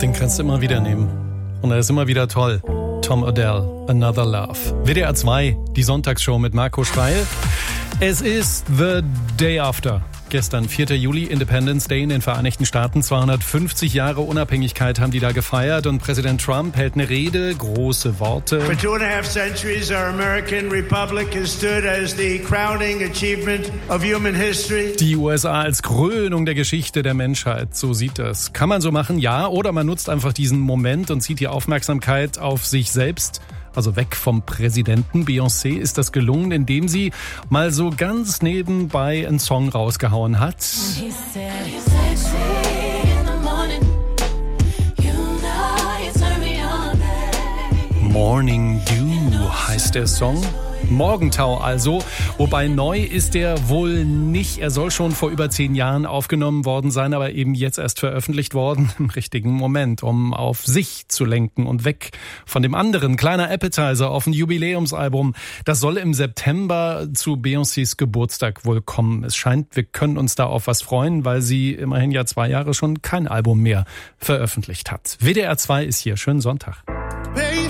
Den kannst du immer wieder nehmen. Und er ist immer wieder toll. Tom Odell, Another Love. WDR 2, die Sonntagsshow mit Marco Schreil. Es ist The Day After. Gestern, 4. Juli, Independence Day in den Vereinigten Staaten. 250 Jahre Unabhängigkeit haben die da gefeiert. Und Präsident Trump hält eine Rede, große Worte. For 2.5 centuries, our American Republic has stood as the crowning achievement of human history. Die USA als Krönung der Geschichte der Menschheit, so sieht das. Kann man so machen, ja. Oder man nutzt einfach diesen Moment und zieht die Aufmerksamkeit auf sich selbst. Also weg vom Präsidenten. Beyoncé ist das gelungen, indem sie mal so ganz nebenbei einen Song rausgehauen hat. Morning Dew heißt der Song. Morgentau also, wobei neu ist der wohl nicht. Er soll schon vor über 10 Jahren aufgenommen worden sein, aber eben jetzt erst veröffentlicht worden, im richtigen Moment, um auf sich zu lenken und weg von dem anderen. Kleiner Appetizer auf ein Jubiläumsalbum. Das soll im September zu Beyoncés Geburtstag wohl kommen. Es scheint, wir können uns da auf was freuen, weil sie immerhin ja 2 Jahre schon kein Album mehr veröffentlicht hat. WDR 2 ist hier. Schönen Sonntag.